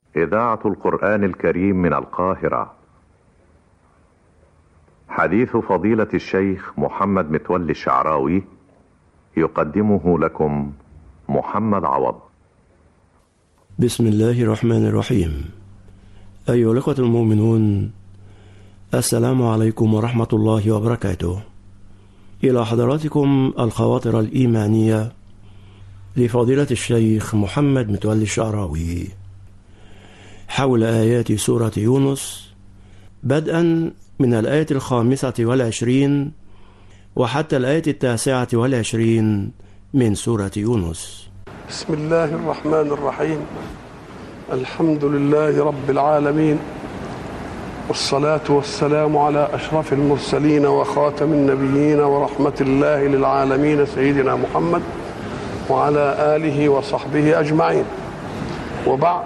إذاعة القرآن الكريم من القاهرة. حديث فضيلة الشيخ محمد متولي الشعراوي يقدمه لكم محمد عوض. بسم الله الرحمن الرحيم. أيها الأخوة المؤمنون، السلام عليكم ورحمة الله وبركاته. إلى حضراتكم الخواطر الإيمانية لفضيلة الشيخ محمد متولي الشعراوي حول آيات سورة يونس، بدءا من الآية 25 وحتى الآية 29 من سورة يونس. بسم الله الرحمن الرحيم. الحمد لله رب العالمين، والصلاة والسلام على أشرف المرسلين وخاتم النبيين ورحمة الله للعالمين سيدنا محمد وعلى آله وصحبه أجمعين. وبعد،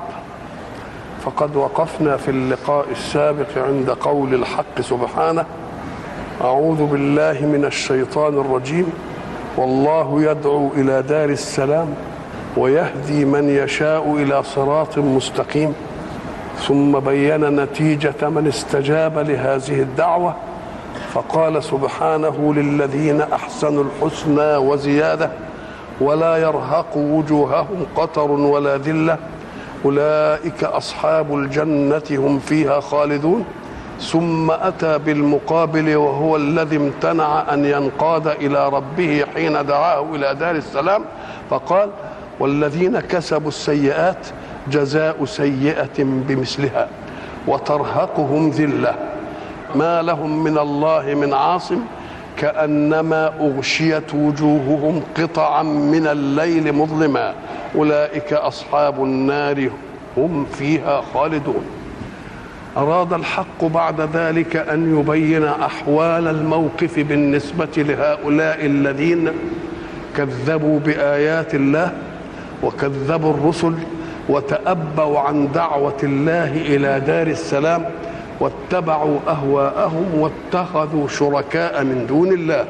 فقد وقفنا في اللقاء السابق عند قول الحق سبحانه: أعوذ بالله من الشيطان الرجيم، والله يدعو إلى دار السلام ويهدي من يشاء إلى صراط مستقيم. ثم بين نتيجة من استجاب لهذه الدعوة فقال سبحانه: للذين أحسنوا الحسنى وزيادة ولا يرهق وجوههم قتر ولا ذلة أولئك أصحاب الجنة هم فيها خالدون. ثم أتى بالمقابل وهو الذي امتنع أن ينقاد إلى ربه حين دعاه إلى دار السلام، فقال: والذين كسبوا السيئات جزاء سيئة بمثلها وترهقهم ذلة ما لهم من الله من عاصم كأنما أغشيت وجوههم قطعا من الليل مظلما أولئك أصحاب النار هم فيها خالدون. أراد الحق بعد ذلك أن يبين أحوال الموقف بالنسبة لهؤلاء الذين كذبوا بآيات الله وكذبوا الرسل وتأبوا عن دعوة الله إلى دار السلام واتبعوا أهواءهم واتخذوا شركاء من دون الله.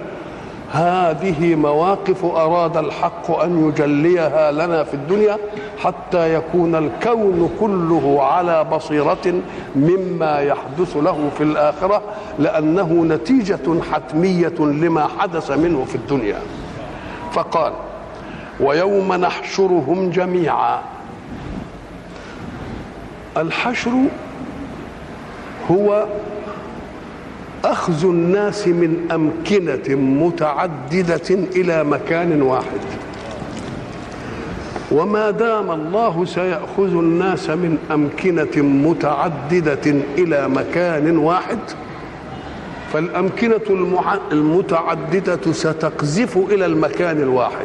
هذه مواقف أراد الحق أن يجليها لنا في الدنيا حتى يكون الكون كله على بصيرة مما يحدث له في الآخرة، لأنه نتيجة حتمية لما حدث منه في الدنيا. فقال: ويوم نحشرهم جميعا. الحشر هو أخذ الناس من أمكنة متعددة إلى مكان واحد، وما دام الله سيأخذ الناس من أمكنة متعددة إلى مكان واحد فالأمكنة المتعددة ستقذف إلى المكان الواحد.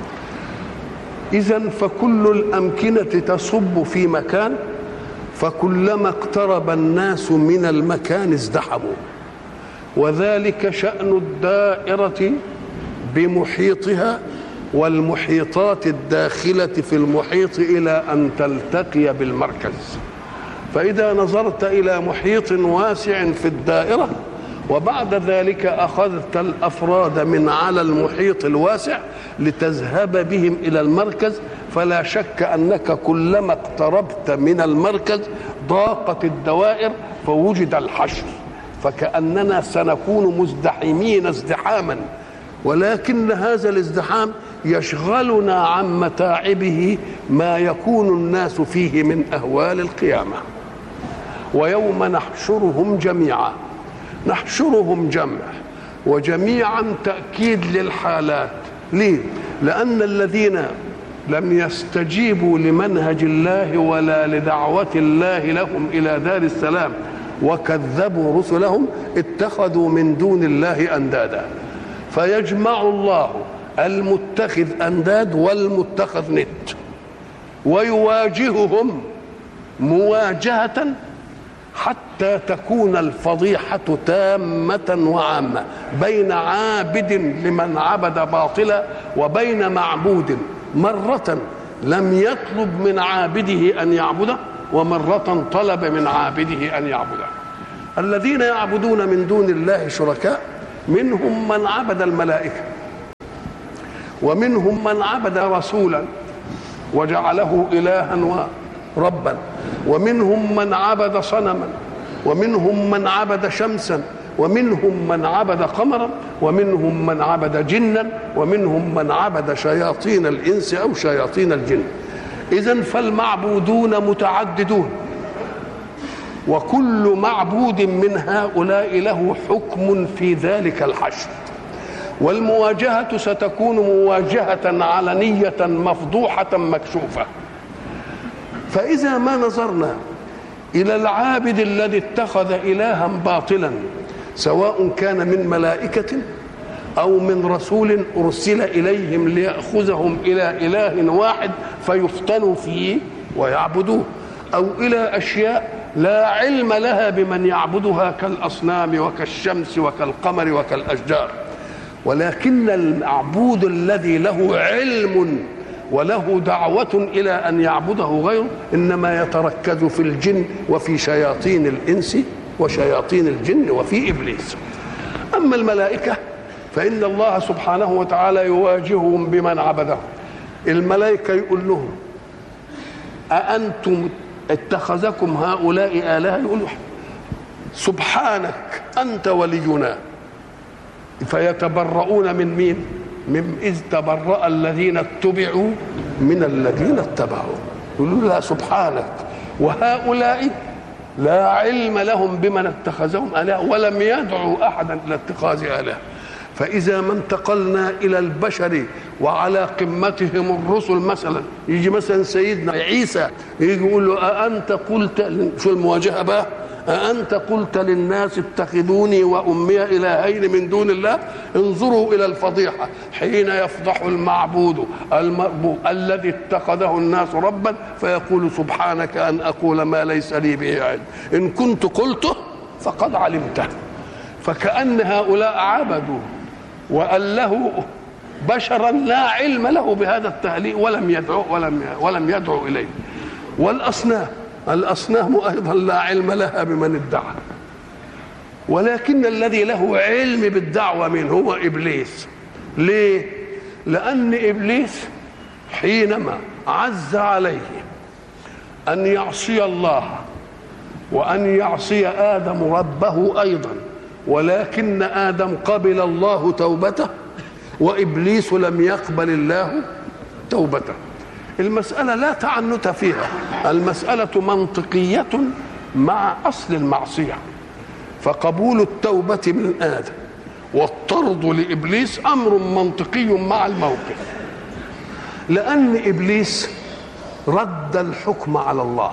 إذن فكل الأمكنة تصب في مكان، فكلما اقترب الناس من المكان ازدحموا. وذلك شأن الدائرة بمحيطها والمحيطات الداخلة في المحيط إلى أن تلتقي بالمركز. فإذا نظرت إلى محيط واسع في الدائرة وبعد ذلك أخذت الأفراد من على المحيط الواسع لتذهب بهم إلى المركز، فلا شك أنك كلما اقتربت من المركز ضاقت الدوائر فوجد الحشر، فكأننا سنكون مزدحمين ازدحاما، ولكن هذا الازدحام يشغلنا عن متاعبه ما يكون الناس فيه من أهوال القيامة. ويوم نحشرهم جميعا. نحشرهم جمع، وجميعا تأكيد للحالات. ليه؟ لأن الذين لم يستجيبوا لمنهج الله ولا لدعوة الله لهم إلى دار السلام وكذبوا رسلهم اتخذوا من دون الله أندادا، فيجمع الله المتخذ أنداد والمتخذ ند ويواجههم مواجهة حتى تكون الفضيحة تامة وعامة بين عابد لمن عبد باطلا وبين معبود مرة لم يطلب من عابده أن يعبده ومرة طلب من عابده أن يعبده. الذين يعبدون من دون الله شركاء منهم من عبد الملائكة ومنهم من عبد رسولا وجعله إلها ربا، ومنهم من عبد صنما، ومنهم من عبد شمسا، ومنهم من عبد قمرا، ومنهم من عبد جنا، ومنهم من عبد شياطين الإنس أو شياطين الجن. إذن فالمعبودون متعددون، وكل معبود من هؤلاء له حكم في ذلك الحشر. والمواجهة ستكون مواجهة علنية مفضوحة مكشوفة. فإذا ما نظرنا إلى العابد الذي اتخذ إلها باطلا، سواء كان من ملائكة أو من رسول أرسل إليهم ليأخذهم إلى إله واحد فيفتنوا فيه ويعبدوه، أو إلى أشياء لا علم لها بمن يعبدها كالأصنام وكالشمس وكالقمر وكالأشجار، ولكن المعبود الذي له علم وله دعوة إلى أن يعبده غيره إنما يتركز في الجن وفي شياطين الإنس وشياطين الجن وفي إبليس. أما الملائكة فإن الله سبحانه وتعالى يواجههم بمن عبدهم. الملائكة يقول لهم أأنتم اتخذكم هؤلاء آلهة؟ يقولوا سبحانك أنت ولينا. فيتبرؤون من مين؟ من إذ تبرأ الذين اتبعوا من الذين اتبعوا. يقولوا لا سبحانك، وهؤلاء لا علم لهم بمن اتخذهم آلهة ولم يدعوا أحدا إلى اتخاذ آلهة. فإذا ما انتقلنا إلى البشر وعلى قمتهم الرسل، مثلا يجي مثلا سيدنا عيسى يجي يقول له أأنت قلت، شو المواجهة بقى، أأنت قلت للناس اتخذوني وأمي إلهين من دون الله؟ انظروا إلى الفضيحة حين يفضح المعبود المربوب الذي اتخذه الناس ربا فيقول سبحانك أن أقول ما ليس لي به علم، إن كنت قلته فقد علمته. فكأن هؤلاء عبدوا وقال له بشرا لا علم له بهذا التهليل ولم يدعو إليه. والأصنام أيضا لا علم لها بمن ادعى، ولكن الذي له علم بالدعوة من هو إبليس. ليه؟ لأن إبليس حينما عز عليه أن يعصي الله وأن يعصي آدم ربه أيضا، ولكن آدم قبل الله توبته وإبليس لم يقبل الله توبته. المسألة لا تعنت فيها، المسألة منطقية مع أصل المعصية. فقبول التوبة من آدم والطرد لإبليس أمر منطقي مع الموقف، لأن إبليس رد الحكم على الله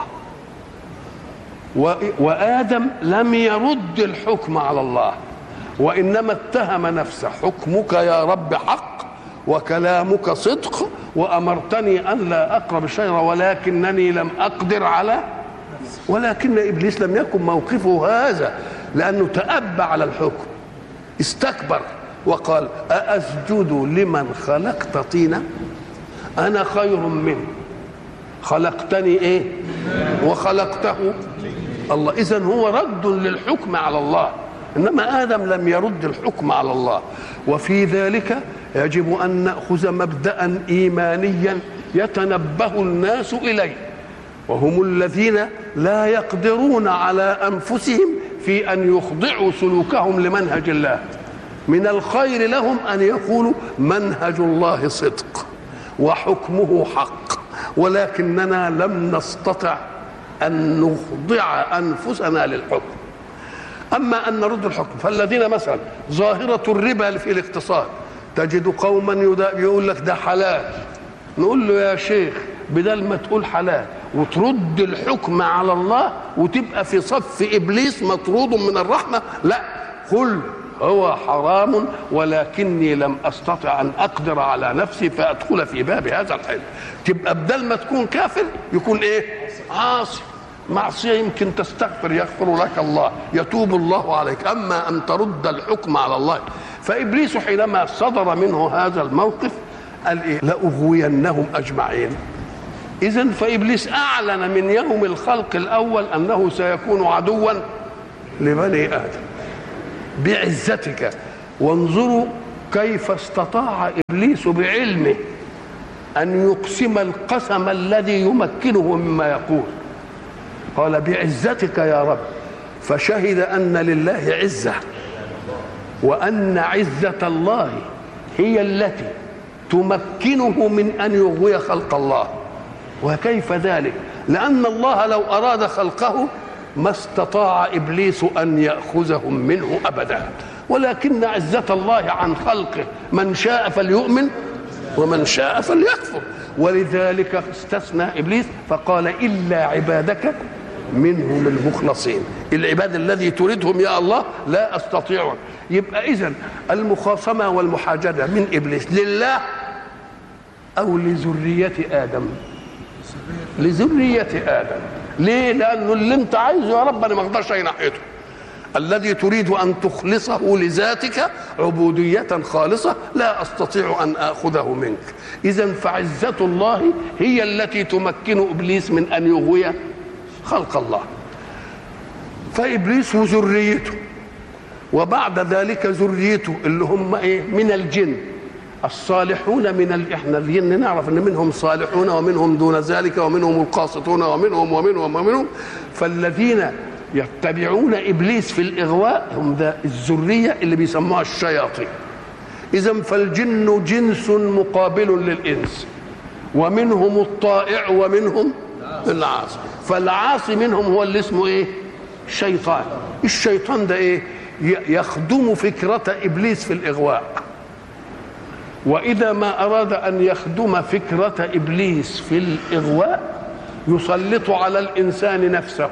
وآدم لم يرد الحكم على الله، وإنما اتهم نفسه. حكمك يا رب حق وكلامك صدق وأمرتني أن لا أقرب الشجرة ولكنني لم أقدر على. ولكن إبليس لم يكن موقفه هذا، لأنه تأبى على الحكم، استكبر وقال أأسجد لمن خلقت طينا؟ أنا خير منه، خلقتني إيه وخلقته الله. إذن هو رد للحكم على الله، إنما آدم لم يرد الحكم على الله. وفي ذلك يجب أن نأخذ مبدأ إيمانيا يتنبه الناس إليه، وهم الذين لا يقدرون على أنفسهم في أن يخضعوا سلوكهم لمنهج الله. من الخير لهم أن يقولوا منهج الله صدق وحكمه حق، ولكننا لم نستطع أن نخضع أنفسنا للحكم. أما أن نرد الحكم، فالذين مثلا ظاهرة الربا في الاقتصاد تجد قوما يقول لك ده حلال، نقول له يا شيخ بدل ما تقول حلال وترد الحكم على الله وتبقى في صف إبليس مطرود من الرحمة، لا، قل هو حرام ولكني لم أستطع أن أقدر على نفسي فأدخل في باب هذا الحلم. تبقى بدل ما تكون كافر يكون إيه؟ عاصي. معصية يمكن تستغفر يغفر لك الله، يتوب الله عليك، أما أن ترد الحكم على الله. فإبليس حينما صدر منه هذا الموقف قال إيه؟ لأغوينهم أجمعين. إذن فإبليس أعلن من يوم الخلق الأول أنه سيكون عدوا لبني آدم بعزتك. وانظروا كيف استطاع إبليس بعلمه أن يقسم القسم الذي يمكنه مما يقول. قال بعزتك يا رب، فشهد أن لله عزة، وأن عزة الله هي التي تمكنه من أن يغوي خلق الله. وكيف ذلك؟ لأن الله لو أراد خلقه ما استطاع إبليس أن يأخذهم منه أبدا، ولكن عزة الله عن خلقه من شاء فليؤمن ومن شاء فليكفر. ولذلك استثنى إبليس فقال إلا عبادك منهم المخلصين. العباد الذي تريدهم يا الله لا أستطيع. يبقى إذن المخاصمة والمحاجدة من إبليس لله أو لذرية آدم؟ لذرية آدم. ليه؟ لأنه اللي انت عايزه يا رب أنا ما اقدرش أي ناحيته. الذي تريد أن تخلصه لذاتك عبودية خالصة لا أستطيع أن آخذه منك. إذن فعزة الله هي التي تمكن إبليس من أن يغوي خلق الله. فإبليس وذريته، وبعد ذلك ذريته اللي هم إيه؟ من الجن الصالحون من احنا الجن نعرف ان منهم صالحون ومنهم دون ذلك ومنهم القاسطون ومنهم. فالذين يتبعون ابليس في الاغواء هم ذا الذريه اللي بيسموها الشياطين. اذا فالجن جنس مقابل للانس، ومنهم الطائع ومنهم العاصي. فالعاصي منهم هو اللي اسمه ايه؟ شيطان. الشيطان ده ايه؟ يخدم فكره ابليس في الاغواء. وإذا ما أراد أن يخدم فكرة إبليس في الإغواء يسلط على الإنسان نفسه،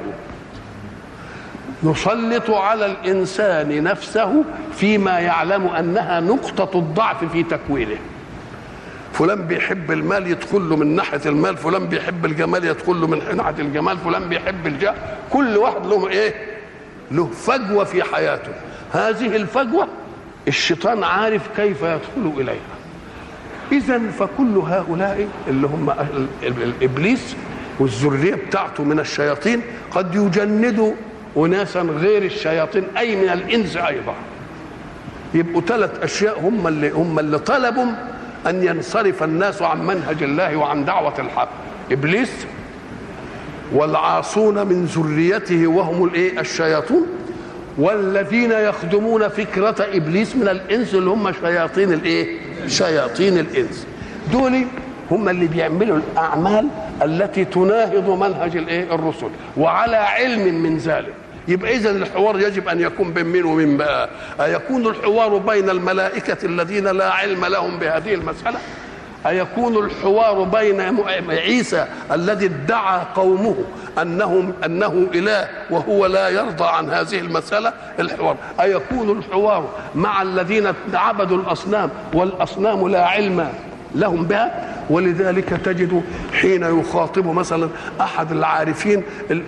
يسلط على الإنسان نفسه فيما يعلم أنها نقطة الضعف في تكوينه. فلان بيحب المال يدخل له من ناحية المال، فلان بيحب الجمال يدخل له من ناحية الجمال، فلان بيحب الجاه. كل واحد له إيه؟ له فجوة في حياته. هذه الفجوة الشيطان عارف كيف يدخل إليها. إذن فكل هؤلاء اللي هم إبليس والذرية بتاعته من الشياطين قد يجندوا أناسا غير الشياطين أي من الإنس أيضا. يبقوا 3 أشياء هم اللي طلبوا أن ينصرف الناس عن منهج الله وعن دعوة الحق: إبليس والعاصون من ذريته وهم الشياطين، والذين يخدمون فكرة إبليس من الإنس اللي هم شياطين شياطين الإنس. دول هم اللي بيعملوا الأعمال التي تناهض منهج الرسل وعلى علم من ذلك. يبقى إذن الحوار يجب أن يكون بين مين ومين بقى؟ أيكون الحوار بين الملائكة الذين لا علم لهم بهذه المسألة؟ أيكون الحوار بين عيسى الذي ادعى قومه أنه إله وهو لا يرضى عن هذه المسألة؟ الحوار. أيكون الحوار مع الذين عبدوا الأصنام والأصنام لا علم لهم بها؟ ولذلك تجد حين يخاطب مثلا أحد العارفين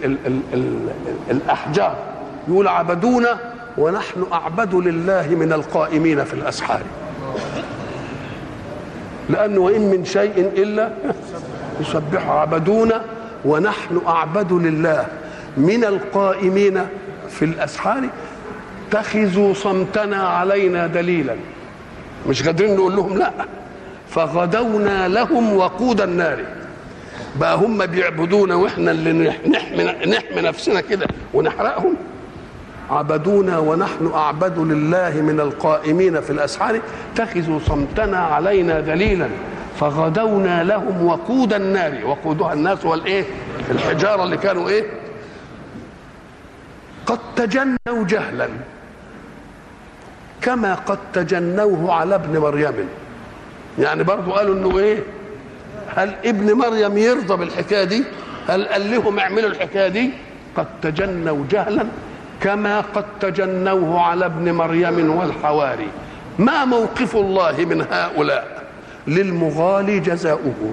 الأحجار يقول: عبدونا ونحن أعبد لله من القائمين في الأسحار. لأنه وإن من شيء إلا يسبح. عبدونا ونحن أعبد لله من القائمين في الأسحار اتخذوا صمتنا علينا دليلا. مش قادرين نقول لهم لا، فغدونا لهم وقود النار. بقى هم بيعبدونا واحنا اللي نحمي نفسنا كده ونحرقهم. عبدونا ونحن أعبد لله من القائمين في الأسحار اتخذوا صمتنا علينا دليلا فغدونا لهم وقود النار. وقودها الناس الحجارة اللي كانوا قد تجنوا جهلا كما قد تجنوه على ابن مريم. يعني برضو قالوا انه هل ابن مريم يرضى بالحكايه دي؟ هل قال لهم اعملوا الحكايه دي؟ قد تجنوا جهلا كما قد تجنوه على ابن مريم والحواري. ما موقف الله من هؤلاء؟ للمغالي جزاؤه،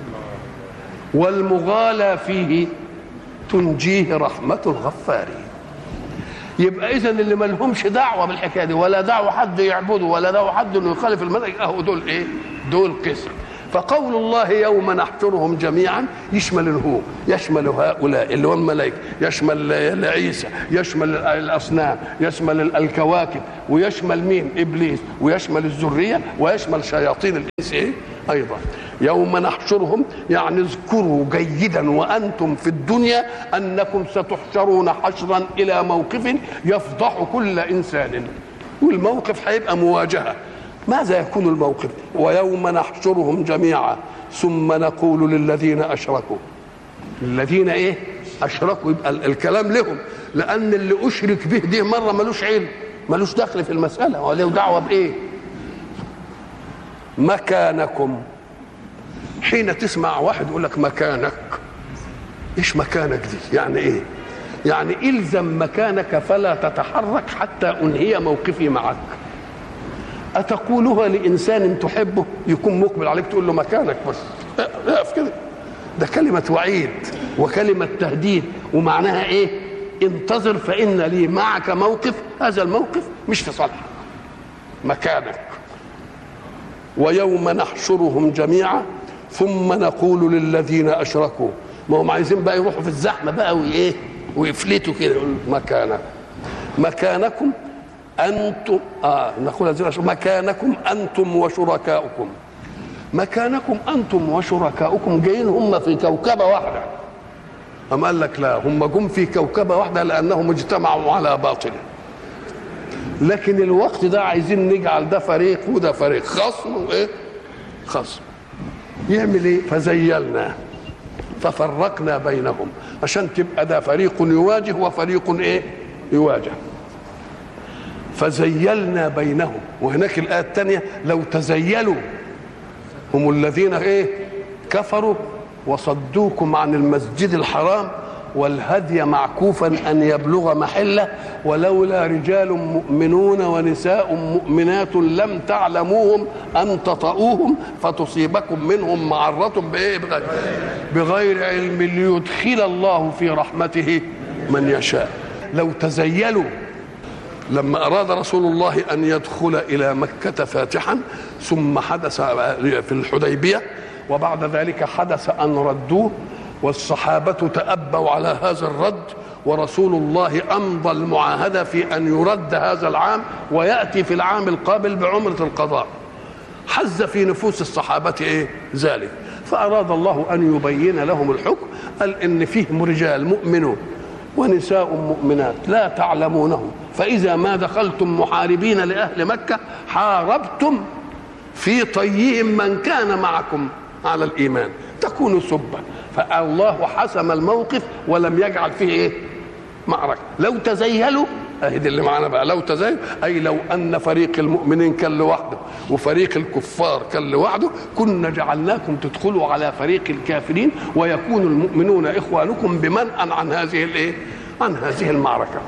والمغالى فيه تنجيه رحمة الغفار. يبقى إذن اللي ما لهمش دعوة بالحكاية دي ولا دعوة حد يعبده ولا دعوة حد انه يخالف المنهج، اهو دول دول قسم. فقول الله يوم نحشرهم جميعا يشمل الهو، يشمل هؤلاء اللي هو الملائكة، يشمل عيسى، يشمل الأصنام، يشمل الكواكب، ويشمل مين؟ إبليس، ويشمل الذرية، ويشمل شياطين الإنس أيضا. يوم نحشرهم يعني اذكروا جيدا وأنتم في الدنيا أنكم ستحشرون حشرا إلى موقف يفضح كل إنسان، والموقف هيبقى مواجهة. ماذا يكون الموقف؟ ويوم نحشرهم جميعا ثم نقول للذين أشركوا، الذين إيه؟ أشركوا، يبقى الكلام لهم، لأن اللي أشرك به دي مرة ملوش علم، ملوش دخل في المسألة وله دعوة بإيه. مكانكم، حين تسمع واحد يقول لك مكانك، ايش مكانك دي؟ يعني ايه؟ يعني الزم مكانك فلا تتحرك حتى انهي موقفي معك. اتقولها لانسان تحبه يكون مقبل عليك تقول له مكانك بس؟ اقف كده. ده كلمة وعيد وكلمة تهديد، ومعناها ايه؟ انتظر فإن لي معك موقف، هذا الموقف مش في صالحك. مكانك. ويوم نحشرهم جميعا ثم نقول للذين أشركوا، ما هم عايزين بقى يروحوا في الزحمة بقى وإيه ويفلتوا كده، يقولوا مكانك، مكانكم أنتم نقول مكانكم أنتم وشركاؤكم. مكانكم أنتم وشركاؤكم جايين هم في كوكبة واحدة. أما قال لك لا، هم جم في كوكبة واحدة لأنهم اجتمعوا على باطل، لكن الوقت ده عايزين نجعل ده فريق وده فريق، خصم وايه؟ خصم. يعمل ايه؟ فزيلنا ففرقنا بينهم، عشان تبقى ده فريق يواجه وفريق ايه؟ يواجه. فزيلنا بينهم. وهناك الآية الثانية لو تزيلوا هم الذين ايه؟ كفروا وصدوكم عن المسجد الحرام والهدي معكوفا أن يبلغ محله ولولا رجال مؤمنون ونساء مؤمنات لم تعلموهم أن تطؤوهم فتصيبكم منهم معرة بغير علم ليدخل الله في رحمته من يشاء. لو تزيلوا لما أراد رسول الله أن يدخل إلى مكة فاتحا، ثم حدث في الحديبية وبعد ذلك حدث أن ردوه، والصحابة تأبوا على هذا الرد، ورسول الله أمضى المعاهدة في أن يرد هذا العام ويأتي في العام القابل بعمرة القضاء. حز في نفوس الصحابة إيه؟ ذلك، فأراد الله أن يبين لهم الحكم، قال إن فيهم رجال مؤمنون ونساء مؤمنات لا تعلمونهم، فإذا ما دخلتم محاربين لأهل مكة حاربتم في طيهم من كان معكم على الإيمان تكونوا سبا. فالله حسم الموقف ولم يجعل فيه ايه؟ معركة. لو تزيلوا اهي اللي معانا بقى، لو تزيلوا اي لو ان فريق المؤمنين كان لوحده وفريق الكفار كان لوحده كنا جعلناكم تدخلوا على فريق الكافرين ويكون المؤمنون اخوانكم بمنأ عن هذه الايه؟ عن هذه المعركة.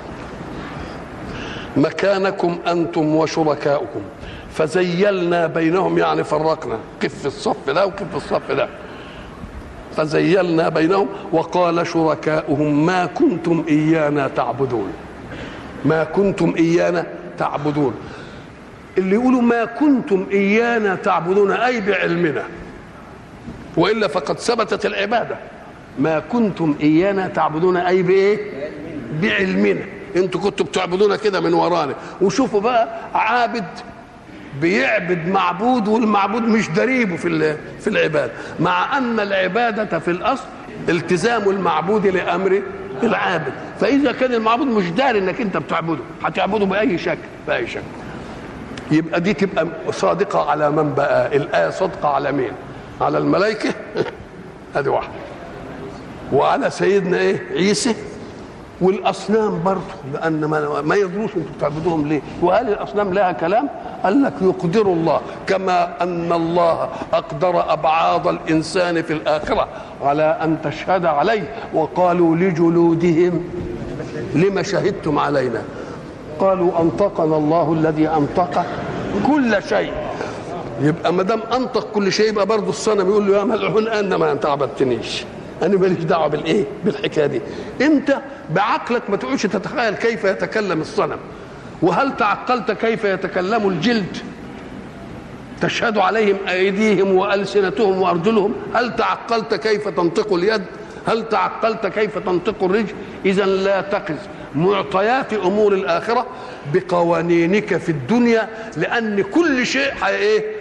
مكانكم انتم وشركاؤكم فزيلنا بينهم، يعني فرقنا، قف في الصف ده وقف في الصف ده. فزيلنا بينهم وقال شركاؤهم ما كنتم إيانا تعبدون. ما كنتم إيانا تعبدون. اللي يقولوا ما كنتم إيانا تعبدون أي بعلمنا، وإلا فقد ثبتت العبادة. ما كنتم إيانا تعبدون أي بإيه؟ بعلمنا. انتوا كنتوا بتعبدونا كده من ورانا. وشوفوا بقى عابد بيعبد معبود والمعبود مش دريبه في العباده، مع ان العباده في الاصل التزام المعبود لامر العابد. فاذا كان المعبود مش داري انك انت بتعبده، هتعبده باي شكل باي شكل. يبقى دي تبقى صادقه على من بقى؟ الايه صادقه على مين؟ على الملائكه ادي واحده، وعلى سيدنا ايه؟ عيسى، والاصنام برضه، لان ما يدروش انتم بتعبدوهم ليه. وهل الاصنام لها كلام؟ قال لك يقدر الله كما ان الله اقدر ابعاد الانسان في الاخره على ان تشهد عليه، وقالوا لجلودهم لما شهدتم علينا؟ قالوا انطقنا الله الذي انطق كل شيء. يبقى ما دام انطق كل شيء يبقى برضه الصنم يقول له يا ملعون انما انت عبدتنيش، انا ماليش دعوه بالايه؟ بالحكايه دي. انت بعقلك ما تقولش تتخيل كيف يتكلم الصنم. وهل تعقلت كيف يتكلم الجلد؟ تشهد عليهم ايديهم والسنتهم وارجلهم. هل تعقلت كيف تنطق اليد؟ هل تعقلت كيف تنطق الرجل؟ اذا لا تقس معطيات امور الاخره بقوانينك في الدنيا، لان كل شيء ايه؟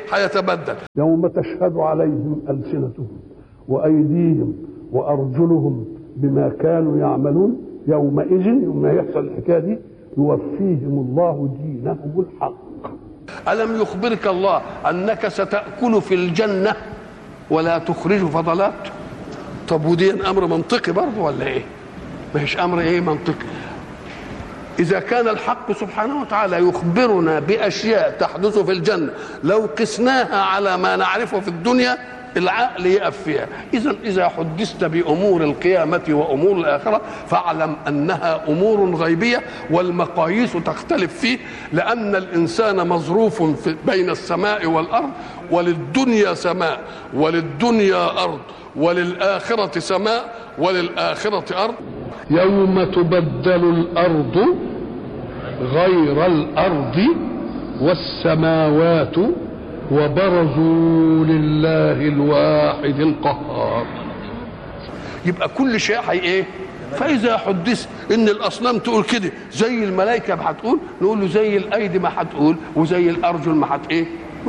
هيتبدل. يوم تشهد عليهم ألسنتهم وأيديهم وأرجلهم بما كانوا يعملون يومئذ يوم يحصل الحكاية دي يوفيهم الله دينهم الحق. ألم يخبرك الله أنك ستأكل في الجنة ولا تخرج فضلات؟ طب ودي أمر منطقي برضه ولا إيه؟ مش أمر إيه منطقي؟ إذا كان الحق سبحانه وتعالى يخبرنا بأشياء تحدث في الجنة لو قسناها على ما نعرفه في الدنيا العقل يقف فيها. إذا حدثت بأمور القيامة وأمور الآخرة فاعلم أنها أمور غيبية والمقاييس تختلف فيه، لأن الإنسان مظروف بين السماء والأرض، وللدنيا سماء وللدنيا أرض وللآخرة سماء وللآخرة أرض. يوم تبدل الأرض غير الأرض والسماوات وبرزوا لله الواحد القهار. يبقى كل شيء ايه؟ فإذا حدث إن الأصنام تقول كده زي الملائكة ما هتقول، نقول له زي الأيدي ما هتقول وزي الأرجل ما هتقول.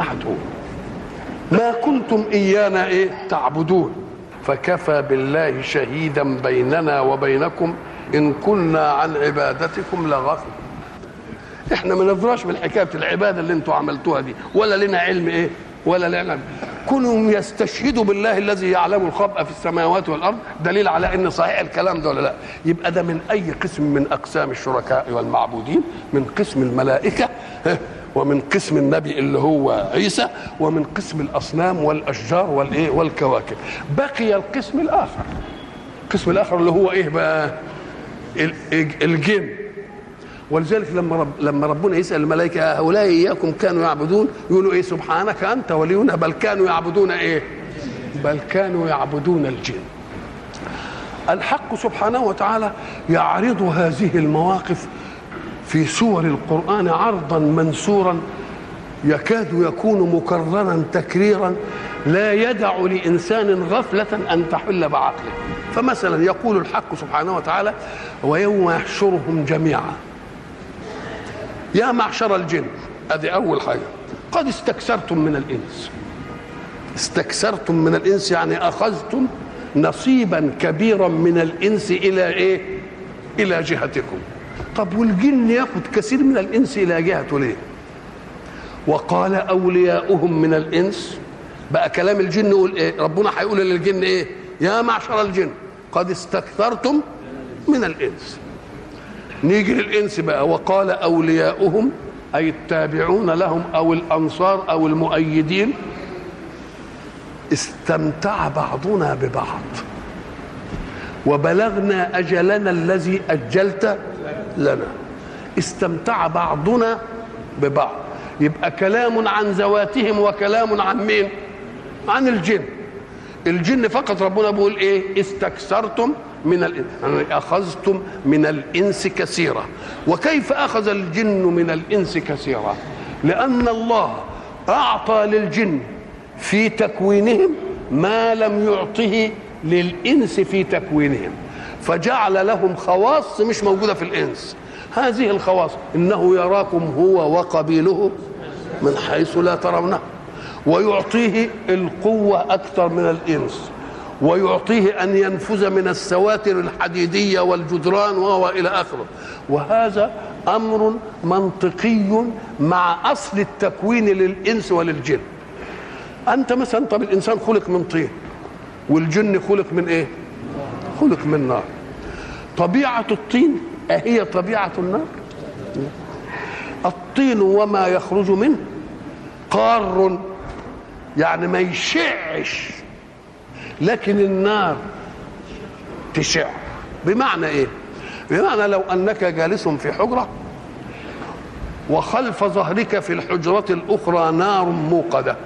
ما كنتم إيانا تعبدون فكفى بالله شهيدا بيننا وبينكم إن كنا عن عبادتكم لغافلين. احنا ما ندراش بالحكايه العباده اللي انتوا عملتوها دي، ولا لنا علم ولا لنا. كونهم يستشهدوا بالله الذي يعلم الخبأ في السماوات والارض دليل على ان صحيح الكلام ده ولا لا. يبقى ده من اي قسم من اقسام الشركاء والمعبودين، من قسم الملائكه ومن قسم النبي اللي هو عيسى ومن قسم الاصنام والاشجار والكواكب. بقي القسم الاخر اللي هو بقى الجن. ولذلك لما ربنا يسأل الملائكة هؤلاء إياكم كانوا يعبدون، يقولوا سبحانك أنت ولينا بل كانوا يعبدون بل كانوا يعبدون الجن. الحق سبحانه وتعالى يعرض هذه المواقف في سور القرآن عرضا منسورا يكاد يكون مكررا تكريرا لا يدع لإنسان غفلة أن تحل بعقله. فمثلا يقول الحق سبحانه وتعالى ويوم يحشرهم جميعا يا معشر الجن، ادي اول حاجه، قد استكثرتم من الانس يعني اخذتم نصيبا كبيرا من الانس الى جهتكم. طب والجن ياخذ كثير من الانس الى جهته ليه؟ وقال اولياؤهم من الانس، بقى كلام الجن يقول ربنا هيقول للجن يا معشر الجن قد استكثرتم من الانس. نيجي للإنس بقى، وقال أولياؤهم أي التابعون لهم أو الأنصار أو المؤيدين استمتع بعضنا ببعض وبلغنا أجلنا الذي أجلت لنا. استمتع بعضنا ببعض، يبقى كلام عن ذواتهم وكلام عن مين؟ عن الجن فقط. ربنا بيقول استكثرتم من الإنس، يعني أخذتم من الإنس كثيرا. وكيف أخذ الجن من الإنس كثيرا؟ لأن الله أعطى للجن في تكوينهم ما لم يعطه للإنس في تكوينهم، فجعل لهم خواص مش موجودة في الإنس. هذه الخواص إنه يراكم هو وقبيله من حيث لا ترونه، ويعطيه القوة أكثر من الإنس، ويعطيه أن ينفذ من السواتر الحديدية والجدران وهو إلى آخره. وهذا أمر منطقي مع أصل التكوين للإنس وللجن. أنت مثلا طب الإنسان خلق من طين والجن خلق من خلق من نار. طبيعة الطين أهي طبيعة النار؟ الطين وما يخرج منه قار، يعني ما يشعش، لكن النار تشع. بمعنى بمعنى لو أنك جالس في حجرة وخلف ظهرك في الحجرة الأخرى نار موقدة،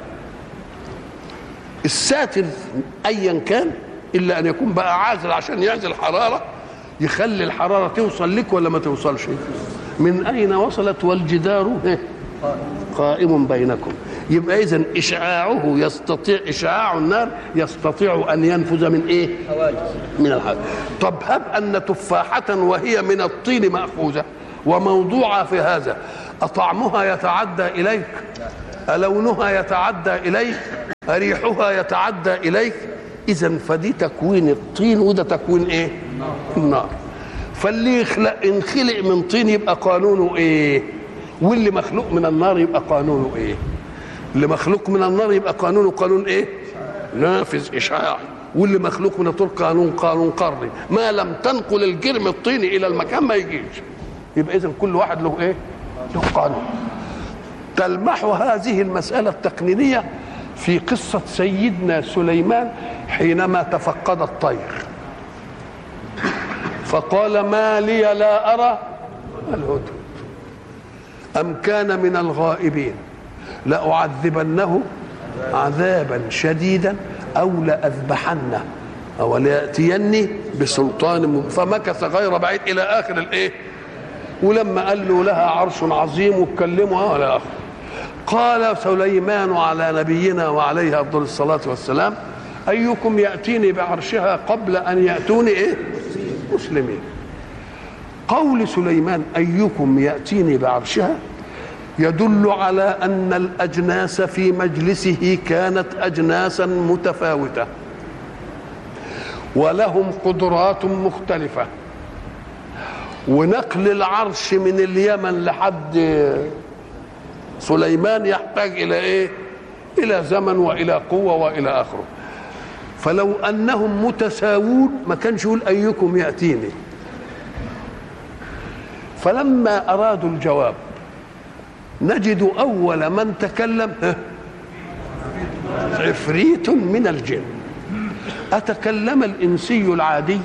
الساتر أيا كان إلا أن يكون بقى عازل عشان يعزل الحرارة، يخلي الحرارة توصل لك ولا ما توصلش؟ من أين وصلت والجدار قائم بينكم. يبقى إذن إشعاع النار يستطيع أن ينفذ من من الحاجة. طب هب أن تفاحة وهي من الطين مأخوذة وموضوعة في هذا، أطعمها يتعدى إليك؟ ألونها يتعدى إليك، أريحها يتعدى إليك. إذن فدي تكوين الطين وده تكوين إيه؟ النار. فاللي انخلق من طين يبقى قانونه إيه؟ واللي مخلوق من النار يبقى قانونه إيه؟ اللي مخلوق من النار يبقى قانونه قانون إيه؟ نافذ إشعاع. واللي مخلوق من الطين قانون قرني، ما لم تنقل الجرم الطيني إلى المكان ما يجيش. يبقى إذن كل واحد له إيه؟ له قانون. تلمح هذه المسألة التقنينية في قصة سيدنا سليمان حينما تفقد الطير فقال ما لي لا أرى الهدهد أم كان من الغائبين لأعذبنه عذابا شديدا أو لأذبحنه أو ليأتيني بسلطان فمكث غير بعيد إلى آخر الإيه. ولما قال له لها عرش عظيم واتكلموا ولا آخر. قال سليمان على نبينا وعليه أفضل الصلاة والسلام أيكم يأتيني بعرشها قبل أن يأتوني إيه؟ مسلمين. قول سليمان أيكم يأتيني بعرشها يدل على أن الأجناس في مجلسه كانت أجناسا متفاوتة ولهم قدرات مختلفة، ونقل العرش من اليمن لحد سليمان يحتاج إلى إيه؟ إلى زمن وإلى قوة وإلى آخره. فلو أنهم متساوون ما كانش يقول أيكم يأتيني. فلما أرادوا الجواب نجد أول من تكلم عفريت من الجن. أتكلم الإنسي العادي؟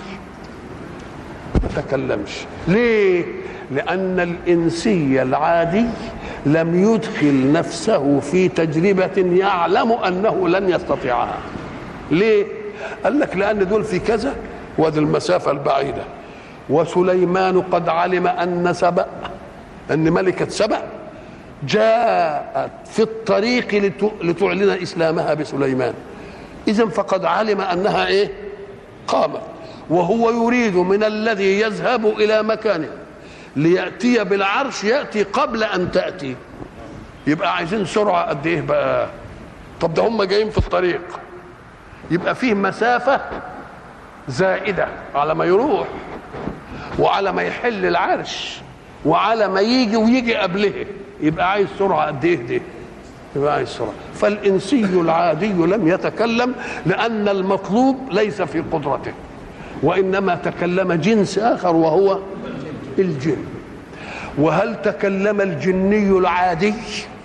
ما تكلمش. ليه؟ لأن الإنسي العادي لم يدخل نفسه في تجربة يعلم أنه لن يستطيعها. ليه؟ قال لك لأن دول في كذا وذي المسافة البعيدة، وسليمان قد علم أن سبأ، أن ملكة سبأ جاءت في الطريق لتعلن إسلامها بسليمان. إذن فقد علم أنها إيه؟ قامت، وهو يريد من الذي يذهب إلى مكانه ليأتي بالعرش يأتي قبل أن تأتي. يبقى عايزين سرعة قد إيه بقى؟ طب ده هم جايين في الطريق، يبقى فيه مسافة زائدة على ما يروح وعلى ما يحل العرش وعلى ما يجي ويجي قبله. يبقى عايز سرعة قد إيه دي؟ يبقى عايز سرعة. فالإنسي العادي لم يتكلم لأن المطلوب ليس في قدرته، وإنما تكلم جنس آخر وهو الجن. وهل تكلم الجني العادي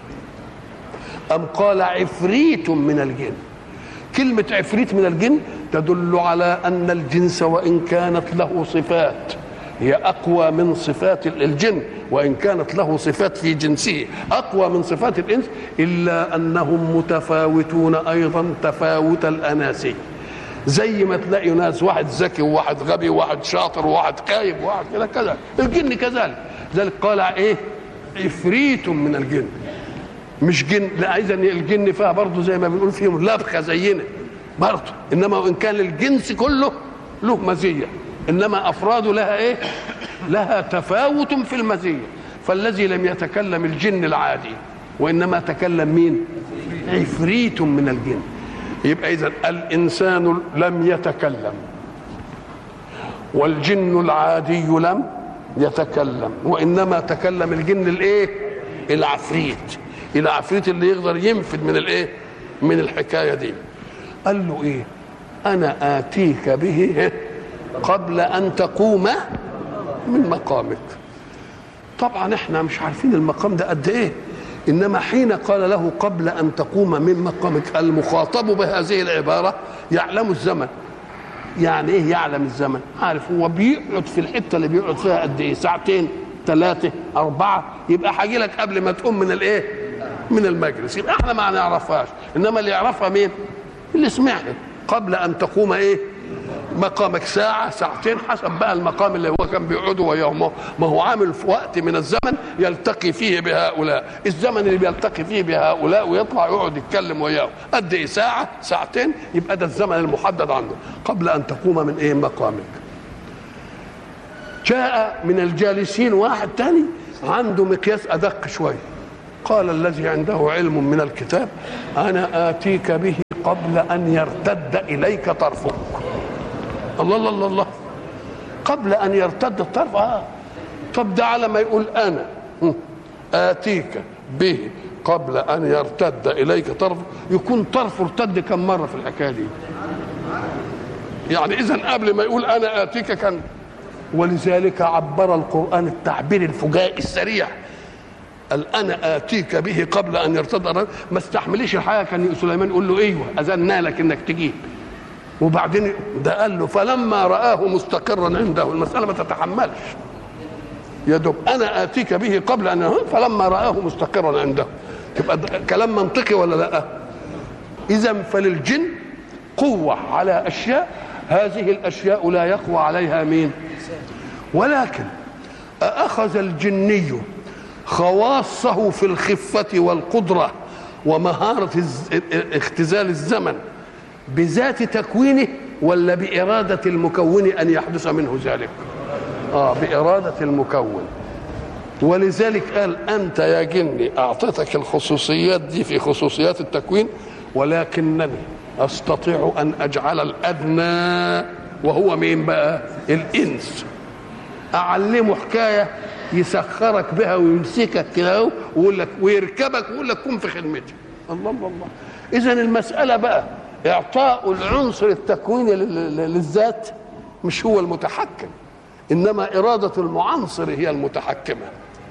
أم قال عفريت من الجن؟ كلمة عفريت من الجن تدل على أن الجنس وإن كانت له صفات هي أقوى من صفات الجن، وإن كانت له صفات في جنسه أقوى من صفات الإنس، إلا أنهم متفاوتون أيضا تفاوت الأناسي. زي ما تلاقي ناس واحد ذكي وواحد غبي وواحد شاطر وواحد خايب وواحد كذا كذا، الجن كذلك. لذلك قال ايه؟ عفريت من الجن، مش جن. لا، اذا الجن فيها برضه زي ما بنقول فيهم لبخه زينا برضه، انما وان كان الجنس كله له مزيه، انما افراده لها ايه؟ لها تفاوت في المزيه. فالذي لم يتكلم الجن العادي وانما تكلم مين؟ عفريت من الجن. يبقى إذن الإنسان لم يتكلم والجن العادي لم يتكلم، وإنما تكلم الجن الإيه؟ العفريت. العفريت اللي يقدر ينفذ من الإيه؟ من الحكاية دي. قال له إيه؟ أنا آتيك به قبل أن تقوم من مقامك. طبعا احنا مش عارفين المقام ده قد إيه، إنما حين قال له قبل أن تقوم من مقامك، المخاطب بهذه العبارة يعلم الزمن. يعني إيه يعلم الزمن؟ عارف هو بيقعد في الحتة اللي بيقعد فيها قد إيه، ساعتين 3 4، يبقى هاجي لك قبل ما تقوم من الإيه؟ من المجلس. يبقى احنا ما نعرفهاش، إنما اللي يعرفها مين؟ اللي سمعها. قبل أن تقوم إيه؟ مقامك ساعة ساعتين حسب بقى المقام اللي هو كان بيقعده وياه. ما هو عامل في وقت من الزمن يلتقي فيه بهؤلاء. الزمن اللي بيلتقي فيه بهؤلاء ويطلع يقعد يتكلم وياه قد ايه؟ ساعة ساعتين، يبقى ده الزمن المحدد عنده قبل أن تقوم من ايه؟ مقامك. جاء من الجالسين واحد تاني عنده مقياس أدق شوية، قال الذي عنده علم من الكتاب أنا آتيك به قبل أن يرتد إليك طرفك. الله الله الله الله، قبل أن يرتد الطرف. طب ده على ما يقول أنا آتيك به قبل أن يرتد إليك طرفك، يكون طرفه ارتد كم مرة في الحكاية دي؟ يعني إذن قبل ما يقول أنا آتيك كان. ولذلك عبر القرآن التعبير الفجائي السريع، قال أنا آتيك به قبل أن يرتد. ما استحمليش الحياة، كان سليمان يقول له أيوه أذنا لك إنك تجيب، وبعدين ده قال له فلما رآه مستقرا عنده. المسألة ما تتحملش، يا دوب أنا آتيك به قبل أن فلما رآه مستقرا عنده. تبقى كلام منطقي ولا لا؟ إذا فللجن قوة على أشياء هذه الأشياء لا يقوى عليها مين؟ ولكن أخذ الجني خواصه في الخفة والقدرة ومهارة اختزال الزمن بذات تكوينه، ولا بإرادة المكون أن يحدث منه ذلك؟ بإرادة المكون. ولذلك قال أنت يا جني أعطيتك الخصوصيات دي في خصوصيات التكوين، ولكنني أستطيع أن أجعل الأدنى وهو مين بقى؟ الإنس. أعلمه حكاية يسخرك بها ويمسكك كده ويقول لك ويركبك ويقول لك كن في خدمتي. الله الله الله. إذن المسألة بقى إعطاء العنصر التكويني للذات مش هو المتحكم، إنما إرادة المعنصر هي المتحكمة.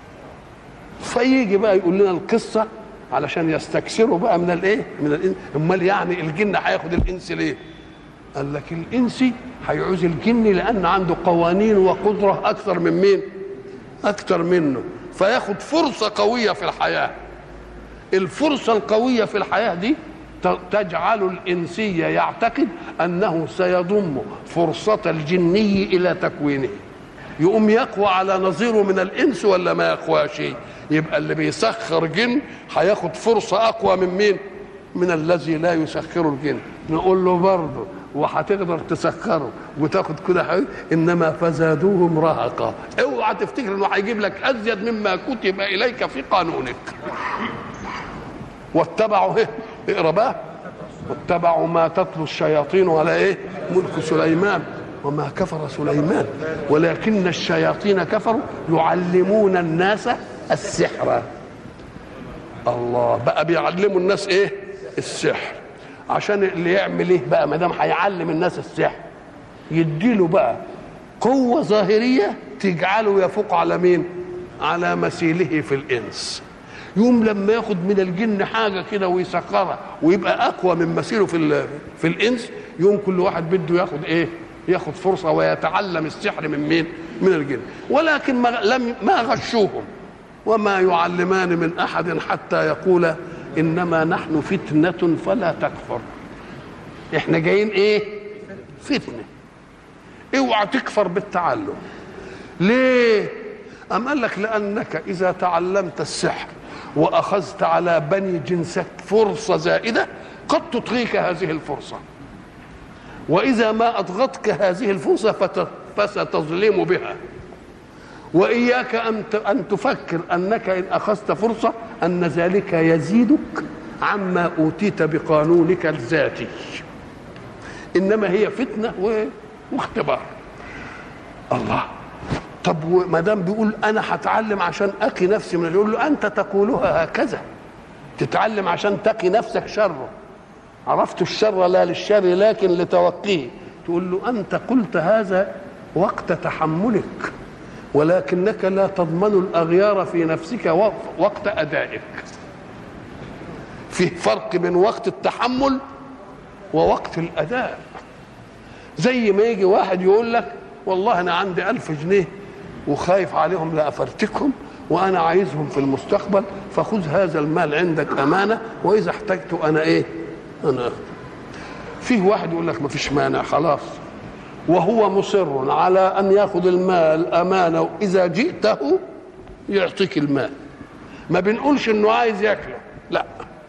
فيجي بقى يقول لنا القصة علشان يستكثروا بقى من الايه؟ من الانس. امال يعني الجن هياخد الانس ليه؟ قال لك الانسي هيعوز الجن لان عنده قوانين وقدره اكثر من مين؟ اكثر منه، فياخد فرصه قويه في الحياه. الفرصه القويه في الحياه دي تجعل الانسي يعتقد انه سيضم فرصه الجني الى تكوينه، يقوم يقوى على نظيره من الانس ولا ما يقواش؟ يبقى اللي بيسخر جن هياخد فرصه اقوى من مين؟ من الذي لا يسخر الجن. نقول له برضه وهتقدر تسخره وتاخد كده حاجه، انما فزادوهم رهقا. اوعى تفتكر انه هيجيب لك ازيد مما كتب اليك في قانونك. واتبعوا اقرا بقى، واتبعوا ما تتلو الشياطين على ايه؟ ملك سليمان وما كفر سليمان ولكن الشياطين كفروا يعلمون الناس السحر. الله بقى بيعلموا الناس ايه؟ السحر. عشان اللي يعمل ايه بقى ما دام هيعلم الناس السحر؟ يديله بقى قوه ظاهريه تجعله يفوق على مين؟ على مثيله في الانس. يوم لما ياخد من الجن حاجه كده ويسخرها ويبقى اقوى من مثيله في الانس، يوم كل واحد بده ياخد ايه؟ ياخد فرصه ويتعلم السحر من مين؟ من الجن. ولكن ما غشوهم وما يعلمان من احد حتى يقول انما نحن فتنه فلا تكفر. احنا جايين ايه؟ فتنه. اوعى تكفر بالتعلم. ليه؟ أم قال لك لأنك إذا تعلمت السحر وأخذت على بني جنسك فرصة زائدة قد تطغيك هذه الفرصة، وإذا ما أضغتك هذه الفرصة فستظلم بها. وإياك أن تفكر أنك إن أخذت فرصة أن ذلك يزيدك عما أوتيت بقانونك الذاتي، إنما هي فتنة واختبار. الله. طب ما دام بيقول انا هتعلم عشان اقي نفسي من، يقول له انت تقولها هكذا، تتعلم عشان تقي نفسك شره. عرفت الشر لا للشر لكن لتوقيه. تقول له انت قلت هذا وقت تحملك، ولكنك لا تضمن الاغيار في نفسك وقت ادائك. في فرق بين وقت التحمل ووقت الاداء. زي ما يجي واحد يقول لك والله انا عندي 1000 جنيه وخايف عليهم لأفرتكهم وأنا عايزهم في المستقبل، فخذ هذا المال عندك أمانة وإذا احتجته أنا إيه؟ أنا أخذ. فيه واحد يقول لك ما فيش مانع خلاص، وهو مصر على أن يأخذ المال أمانة وإذا جئته يعطيك المال. ما بنقولش إنه عايز ياكله، لا.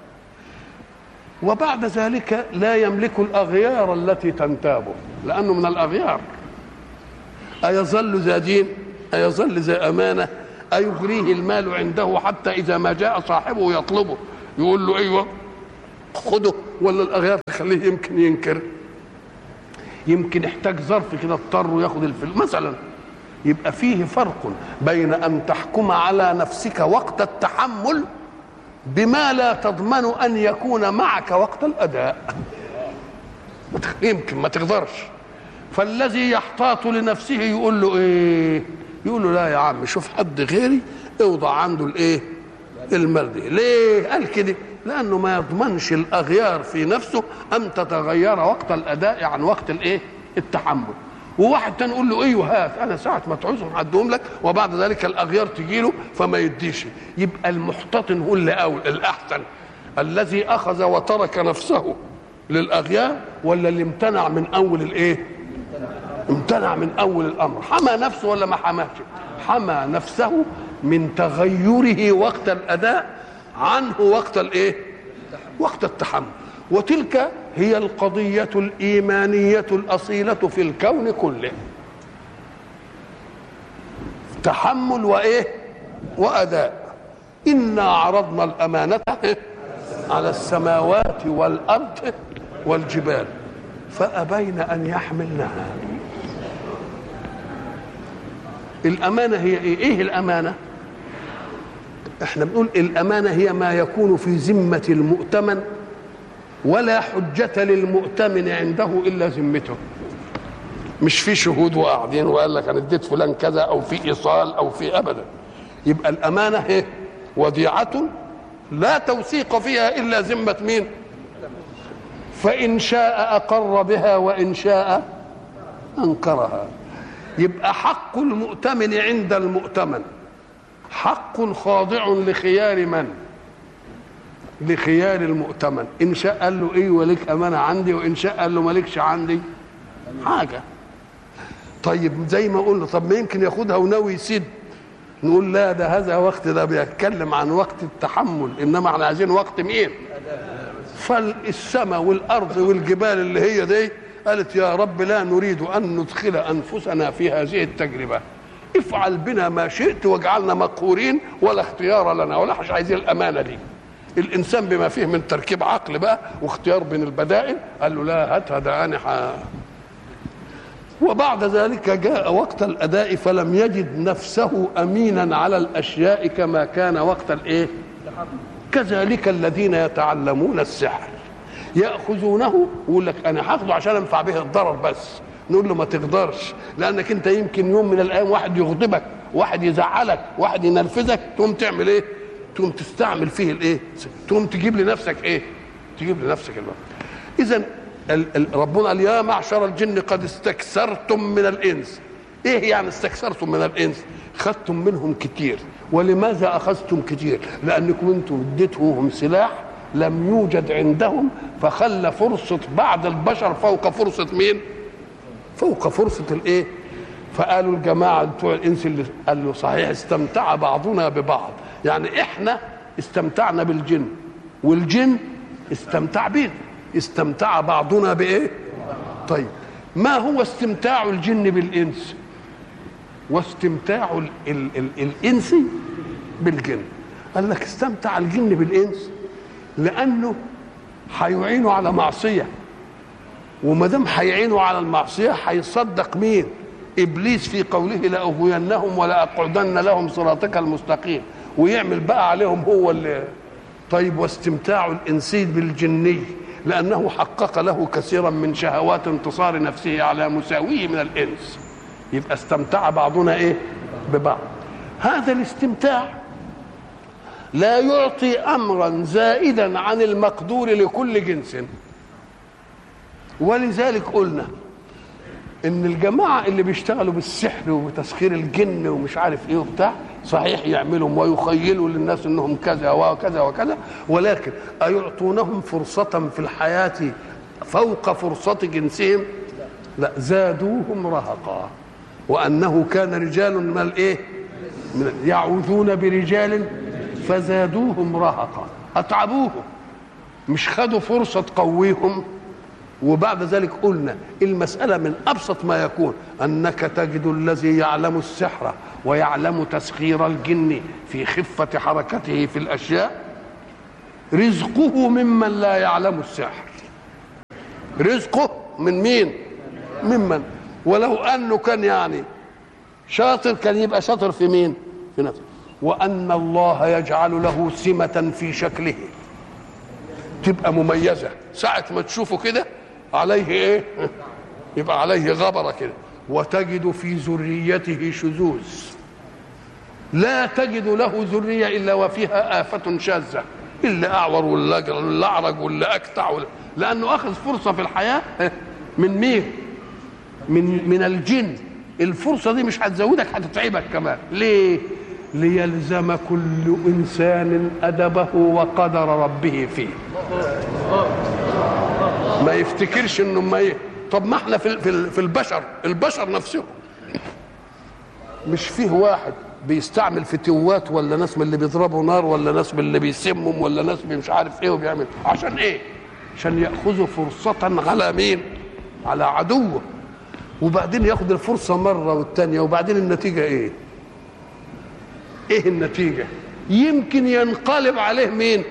وبعد ذلك لا يملك الأغيار التي تنتابه لأنه من الأغيار. أيظل ذا دين؟ أيظل ذا أمانة؟ أيغريه المال عنده حتى إذا ما جاء صاحبه يطلبه يقول له أيوه خده، ولا الأغيار تخليه يمكن ينكر، يمكن يحتاج ظرف كده اضطر ياخد الفلوس مثلا. يبقى فيه فرق بين أن تحكم على نفسك وقت التحمل بما لا تضمن أن يكون معك وقت الأداء، يمكن ما تقدرش. فالذي يحتاط لنفسه يقول له ايه؟ يقول له لا يا عم شوف حد غيري اوضع عنده الايه؟ المال دي. ليه قال كده؟ لانه ما يضمنش الاغيار في نفسه ان تتغير وقت الاداء عن وقت الايه؟ التحمل. وواحد تاني يقول له ايوه هات انا ساعه ما تعوزهم هديهم لك، وبعد ذلك الاغيار تجي له فما يديش. يبقى المحتطن هو اللي الاحسن، الذي اخذ وترك نفسه للاغيار ولا اللي امتنع من اول الايه؟ امتنع من اول الامر. حمى نفسه ولا ما حماش؟ حمى نفسه من تغيره وقت الاداء عنه وقت الايه؟ وقت التحمل. وتلك هي القضية الإيمانية الأصيلة في الكون كله، تحمل وإيه؟ وأداء. إنا عرضنا الأمانة على السماوات والأرض والجبال فأبين أن يحملنها. الأمانة هي إيه؟ إيه الأمانة؟ إحنا بنقول الأمانة هي ما يكون في ذمة المؤتمن ولا حجة للمؤتمن عنده إلا ذمته، مش في شهود وقاعدين وقال لك أنا اديت فلان كذا أو في إيصال أو في أبدا. يبقى الأمانة هي وديعة لا توثيق فيها إلا ذمة مين؟ فإن شاء أقر بها وإن شاء أنكرها. يبقى حق المؤتمن عند المؤتمن حق خاضع لخيار من؟ لخيار المؤتمن. إن شاء قال له إيه ولك أمانة عندي، وإن شاء قال له مالكش عندي حاجة. طيب زي ما قلنا طب ما يمكن ياخدها وناوي يسد، نقول لا ده هذا وقت ده بيتكلم عن وقت التحمل، إنما احنا عايزين وقت مين؟ فالسماء والأرض والجبال اللي هي دي قالت يا رب لا نريد أن ندخل أنفسنا في هذه التجربة، افعل بنا ما شئت واجعلنا مقهورين ولا اختيار لنا ولا مش عايزين الأمانة دي. الإنسان بما فيه من تركيب عقل بقى واختيار بين البدائل قال له لا هات هذا أنا وبعد ذلك جاء وقت الأداء فلم يجد نفسه أمينا على الأشياء كما كان وقت الإيه؟ كذلك الذين يتعلمون السحر يأخذونه ويقول لك أنا هاخده عشان أنفع به الضرر بس، نقول له ما تقدرش، لأنك أنت يمكن يوم من الأيام واحد يغضبك، واحد يزعلك، واحد ينرفزك، تقوم تعمل إيه؟ تقوم تستعمل فيه الإيه؟ تقوم تجيب لنفسك إيه؟ تجيب لنفسك الوقت. إذن ربنا قال يا معشر الجن قد استكثرتم من الإنس. إيه يعني استكثرتم من الإنس؟ خدتم منهم كتير. ولماذا أخذتم كتير؟ لأنكم أنتم اديتهم سلاح لم يوجد عندهم، فخلى فرصة بعض البشر فوق فرصة مين؟ فوق فرصة الإيه؟ فقالوا الجماعة بتوع الإنس اللي قال له صحيح استمتع بعضنا ببعض، يعني إحنا استمتعنا بالجن والجن استمتع بينا، استمتع بعضنا بإيه؟ طيب ما هو استمتاع الجن بالإنس واستمتاع الإنس بالجن؟ قال لك استمتع الجن بالإنس لأنه هيعينوا على معصية، وما دام هيعينوا على المعصية هيصدق مين؟ إبليس في قوله لأغوينهم ولا أقعدن لهم صراطك المستقيم، ويعمل بقى عليهم هو اللي. طيب واستمتاع الإنسي بالجني لأنه حقق له كثيرا من شهوات انتصار نفسه على مساويه من الإنس. يبقى استمتع بعضنا إيه؟ ببعض. هذا الاستمتاع لا يعطي أمرا زائدا عن المقدور لكل جنس، ولذلك قلنا إن الجماعة اللي بيشتغلوا بالسحر وبتسخير الجن ومش عارف إيه وبتاع صحيح يعملوا ويخيلوا للناس إنهم كذا وكذا وكذا، ولكن أيعطونهم فرصة في الحياة فوق فرصة جنسهم؟ لا، زادوهم رهقا. وأنه كان رجال من الإيه؟ يعوذون برجال فزادوهم رهقا. أتعبوهم، مش خدوا فرصة تقويهم، وبعد ذلك قلنا المسألة من أبسط ما يكون أنك تجد الذي يعلم السحر ويعلم تسخير الجن في خفة حركته في الأشياء رزقه ممن لا يعلم السحر. رزقه من مين؟ ممن ولو أنه كان يعني شاطر كان يبقى شاطر في مين؟ في نفسه. وأن الله يجعل له سمة في شكله تبقى مميزة، ساعة ما تشوفه كده عليه ايه؟ يبقى عليه غبرة كده. وتجد في ذريته شذوذ، لا تجد له ذرية إلا وفيها آفة شاذة، اللي أعور واللي أعرج واللي أكتع لأنه أخذ فرصة في الحياة من مين؟ من الجن. الفرصة دي مش هتزودك، هتتعبك كمان. ليه؟ ليلزم كل إنسان أدبه وقدر ربه فيه. ما يفتكرش انه ما طب ما احنا في البشر نفسهم مش فيه واحد بيستعمل فتوات ولا ناس من اللي بيضربوا نار ولا ناس من اللي بيسمم ولا ناس من مش عارف ايه وبيعمل عشان ايه؟ عشان ياخذوا فرصة على مين؟ على عدوه. وبعدين ياخد الفرصة مرة والتانية وبعدين النتيجة ايه؟ ايه النتيجة؟ يمكن ينقلب عليه مين؟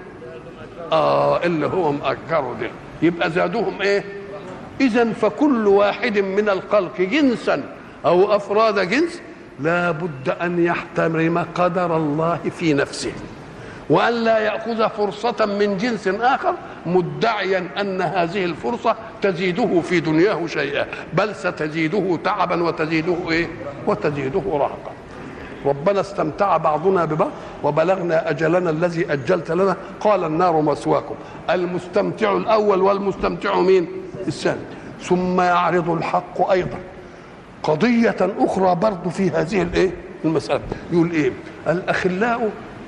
اللي هو مأجره ده. يبقى زادوهم ايه؟ اذا فكل واحد من الخلق جنسا او افراد جنس لا بد ان يحترم قدر الله في نفسه وان لا ياخذ فرصه من جنس اخر مدعيا ان هذه الفرصه تزيده في دنياه شيئا، بل ستزيده تعبا وتزيده ايه؟ وتزيده رهقا. ربنا استمتع بعضنا ببعض وبلغنا أجلنا الذي أجلت لنا قال النار مثواكم. المستمتع الأول والمستمتع مين؟ الثاني. ثم يعرض الحق أيضا قضية أخرى برضو في هذه الإيه؟ المسألة. يقول إيه؟ الأخلاء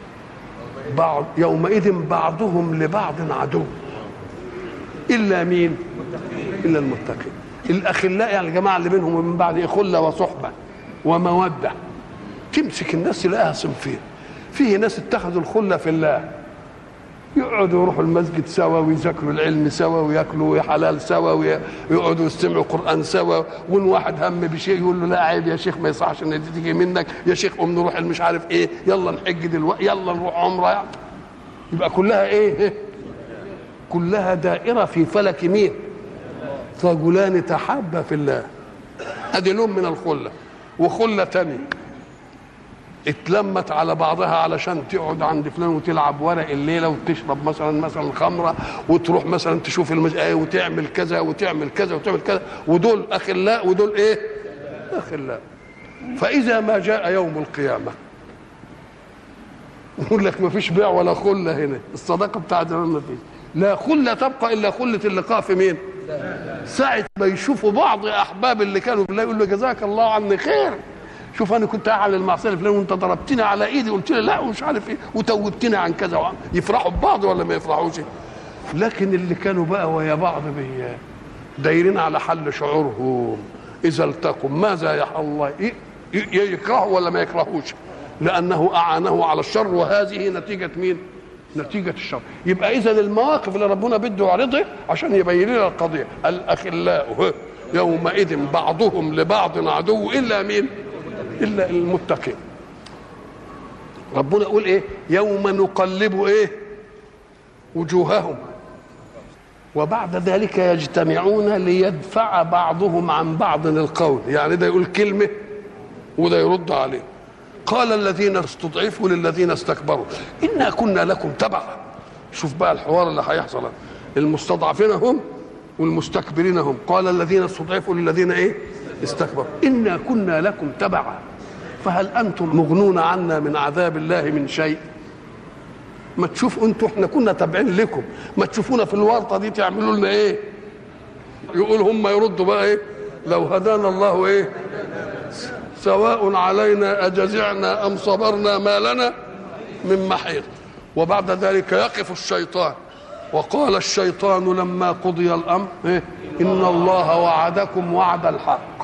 يومئذ بعضهم لبعض عدو إلا مين؟ إلا المتقين. الأخلاء يعني الجماعة اللي بينهم ومن بعد إيه؟ خلة وصحبة ومودة. تمسك الناس تلاقيها صنفين. فيه ناس اتخذوا الخله في الله، يقعدوا يروحوا المسجد سوا ويذاكروا العلم سوا وياكلوا حلال سوا ويقعدوا يستمعوا قران سوا، وان واحد هم بشيء يقول له لا عيب يا شيخ ما يصحش ان دي تيجي منك يا شيخ، قوم نروح مش عارف ايه، يلا نحج دلوقتي، يلا نروح عمره يعني. يبقى كلها ايه؟ كلها دائره في فلك مين؟ رجلان تحابا في الله. ادي لون من الخله. وخله ثانيه اتلمت على بعضها علشان تقعد عند فلان وتلعب ورق الليله وتشرب مثلا خمره وتروح مثلا تشوف وتعمل كذا وتعمل كذا وتعمل كذا، ودول اخلاء ودول ايه؟ اخلاء. فاذا ما جاء يوم القيامه يقول لك ما فيش بيع ولا خله هنا، الصداقه بتاعت زمان ما فيش، لا خله تبقى الا خله اللقاء في مين؟ ساعه ما يشوفوا بعض احباب اللي كانوا بالله يقول له جزاك الله عني خير، شوف انا كنت اعمل المعصيه الفلانيه وانت ضربتني على ايدي قلت لي لا ومش عارف ايه وتوبتني عن كذا يفرحوا ببعض ولا ما يفرحوش؟ لكن اللي كانوا بقى ويا بعض دايرين على حل شعورهم اذا التقوا ماذا يحل الله؟ يكرهوا ولا ما يكرهوش؟ لانه اعانه على الشر، وهذه نتيجه مين؟ نتيجه الشر. يبقى اذا المواقف اللي ربنا بده يعرضها عشان يبين لنا القضيه. الاخلاء يومئذ بعضهم لبعض عدو الا مين؟ إلا المتقين. ربنا يقول إيه؟ يوم نقلب إيه؟ وجوههم وبعد ذلك يجتمعون ليدفع بعضهم عن بعض القول. يعني ده يقول كلمة وده يرد عليه. قال الذين استضعفوا للذين استكبروا إنا كنا لكم تبعا. شوف بقى الحوار اللي هيحصل. المستضعفين هم والمستكبرين هم. قال الذين استضعفوا للذين إيه؟ استكبروا إنا كنا لكم تبعا فهل أنتم مغنون عنا من عذاب الله من شيء؟ ما تشوفوا أنتم احنا كنا تابعين لكم، ما تشوفونا في الورطة دي تعملوا لنا إيه؟ يقول هم يردوا بقى إيه؟ لو هدانا الله إيه؟ سواء علينا أجزعنا أم صبرنا ما لنا من محيط. وبعد ذلك يقف الشيطان وقال الشيطان لما قضي الأمر إيه؟ إن الله وعدكم وعد الحق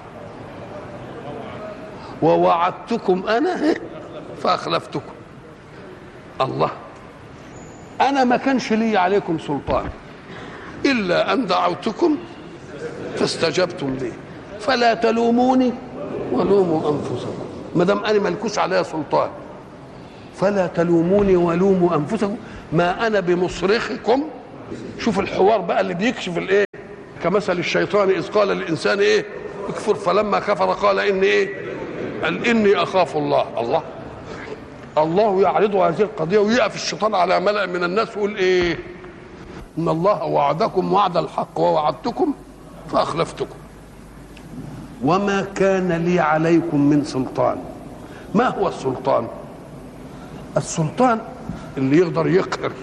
ووعدتكم أنا فأخلفتكم. الله، أنا ما كانش لي عليكم سلطان إلا أن دعوتكم فاستجبتم لي فلا تلوموني ولوموا أنفسكم. ما دام أنا ملكوش عليا سلطان فلا تلوموني ولوموا أنفسكم ما أنا بمصرخكم. شوف الحوار بقى اللي بيكشف الإيه، كمثل الشيطان إذ قال للإنسان إيه اكفر فلما كفر قال إني إيه، قال إني أخاف الله. الله يعرض هذه القضية ويقف الشيطان على ملأ من الناس ويقول إيه، إن الله وعدكم وعد الحق ووعدتكم فأخلفتكم وما كان لي عليكم من سلطان. ما هو السلطان؟ السلطان اللي يقدر يقهر.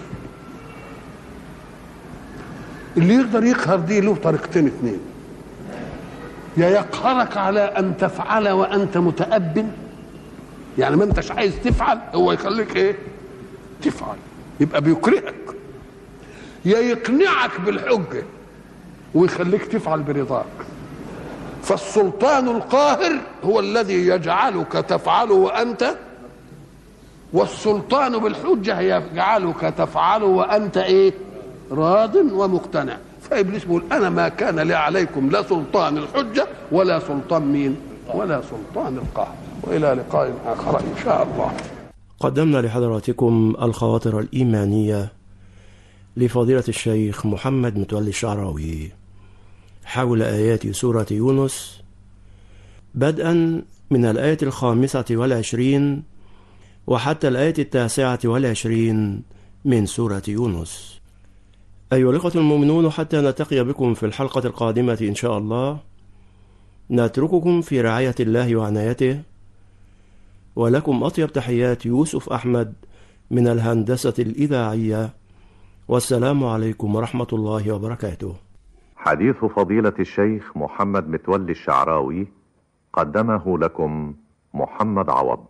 اللي يقدر يقهر دي له طريقتين اتنين، يا يقهرك على أن تفعل وأنت متأب، يعني ما انتش عايز تفعل هو يخليك ايه تفعل، يبقى بيكرهك، يا يقنعك بالحجة ويخليك تفعل برضاك. فالسلطان القاهر هو الذي يجعلك تفعل وأنت، والسلطان بالحجة يجعلك تفعل وأنت ايه راض ومقتنع. فإبليس بيقول أنا ما كان لي عليكم لا سلطان الحجة ولا سلطان مين ولا سلطان القهر. وإلى لقاء آخر إن شاء الله. قدمنا لحضراتكم الخواطر الإيمانية لفضيلة الشيخ محمد متولي الشعراوي حول آيات سورة يونس، بدءا من الآية 25 وحتى الآية 29 من سورة يونس. أيها الأخوة المؤمنون، حتى نلتقي بكم في الحلقة القادمة إن شاء الله، نترككم في رعاية الله وعنايته، ولكم أطيب تحيات يوسف أحمد من الهندسة الإذاعية، والسلام عليكم ورحمة الله وبركاته. حديث فضيلة الشيخ محمد متولي الشعراوي قدمه لكم محمد عوض.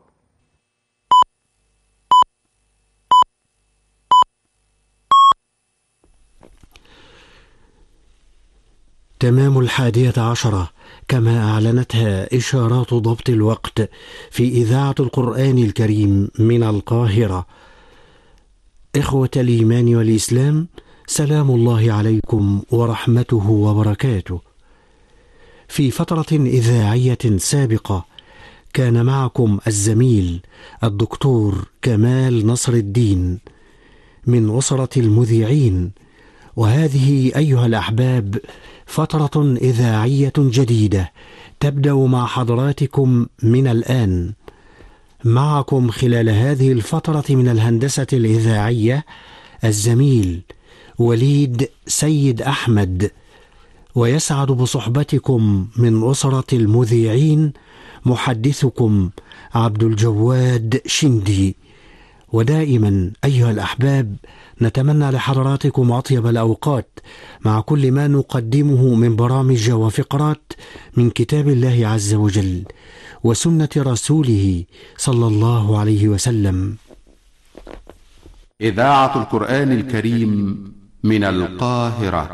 تمام 11 كما أعلنتها إشارات ضبط الوقت في إذاعة القرآن الكريم من القاهرة. إخوة الإيمان والإسلام، سلام الله عليكم ورحمته وبركاته. في فترة إذاعية سابقة كان معكم الزميل الدكتور كمال نصر الدين من أسرة المذيعين، وهذه أيها الأحباب فترة إذاعية جديدة تبدأ مع حضراتكم من الآن. معكم خلال هذه الفترة من الهندسة الإذاعية الزميل وليد سيد أحمد، ويسعد بصحبتكم من أسرة المذيعين محدثكم عبد الجواد شندي. ودائما أيها الأحباب نتمنى لحضراتكم أطيب الأوقات مع كل ما نقدمه من برامج وفقرات من كتاب الله عز وجل وسنة رسوله صلى الله عليه وسلم. إذاعة القرآن الكريم من القاهرة.